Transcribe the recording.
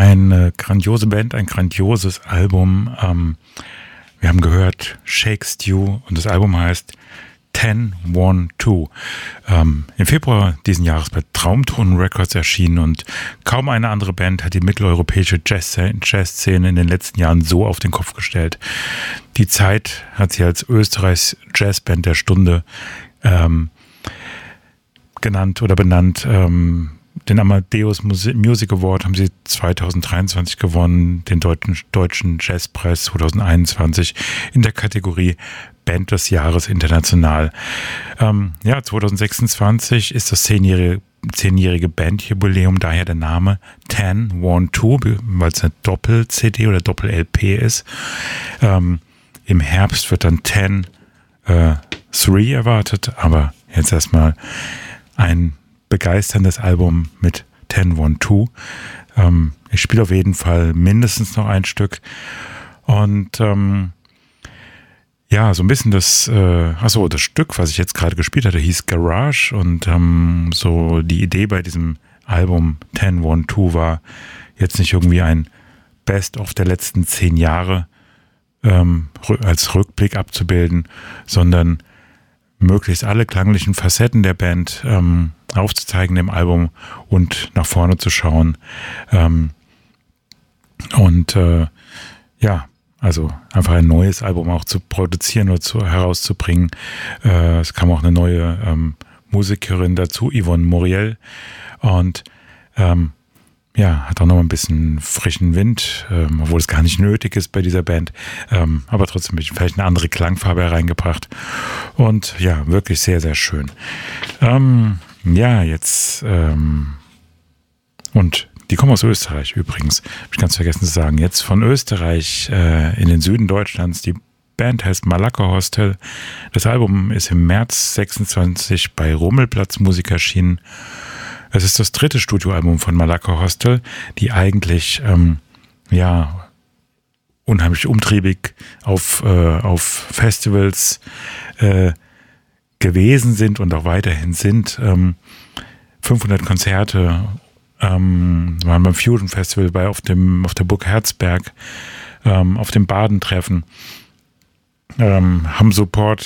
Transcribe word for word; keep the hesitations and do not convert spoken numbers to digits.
Eine grandiose Band, ein grandioses Album. Ähm, wir haben gehört Shake Stew und das Album heißt zehn eins zwei. Ähm, Im Februar diesen Jahres bei Traumton Records erschienen und kaum eine andere Band hat die mitteleuropäische Jazz-Szene in den letzten Jahren so auf den Kopf gestellt. Die Zeit hat sie als Österreichs Jazzband der Stunde ähm, genannt oder benannt. Ähm, Den Amadeus Music Award haben sie zwanzig dreiundzwanzig gewonnen, den deutschen, deutschen Jazzpreis zwanzig einundzwanzig in der Kategorie Band des Jahres international. Ähm, ja, zwanzig sechsundzwanzig ist das zehnjährige, zehnjährige Bandjubiläum, daher der Name zehn eins zwei, weil es eine Doppel-C D oder Doppel-L P ist. Ähm, Im Herbst wird dann zehn drei erwartet, aber jetzt erstmal ein begeisterndes Album mit zehn eins zwei. Ähm, ich spiele auf jeden Fall mindestens noch ein Stück. Und ähm, ja, so ein bisschen das, äh, achso, das Stück, was ich jetzt gerade gespielt hatte, hieß Garage. Und ähm, so die Idee bei diesem Album zehn eins zwei war, jetzt nicht irgendwie ein Best-of der letzten zehn Jahre ähm, als Rückblick abzubilden, sondern möglichst alle klanglichen Facetten der Band ähm, aufzuzeigen im Album und nach vorne zu schauen. Ähm, und äh, ja, also einfach ein neues Album auch zu produzieren oder zu, herauszubringen. Äh, es kam auch eine neue ähm, Musikerin dazu, Yvonne Moriel. Und ähm, ja, hat auch noch ein bisschen frischen Wind, ähm, obwohl es gar nicht nötig ist bei dieser Band. Ähm, aber trotzdem vielleicht eine andere Klangfarbe hereingebracht. Und ja, wirklich sehr, sehr schön. Ähm, ja, jetzt ähm, und die kommen aus Österreich übrigens. Hab ich ganz vergessen zu sagen. Jetzt von Österreich äh, in den Süden Deutschlands. Die Band heißt Malaka Hostel. Das Album ist im März sechsundzwanzig bei Rummelplatz Musik erschienen. Es ist das dritte Studioalbum von Malaka Hostel, die eigentlich ähm, ja unheimlich umtriebig auf, äh, auf Festivals äh, gewesen sind und auch weiterhin sind. Ähm, fünfhundert Konzerte ähm, waren beim Fusion Festival bei auf dem auf der Burg Herzberg, ähm, auf dem Badentreffen. Ähm, haben Support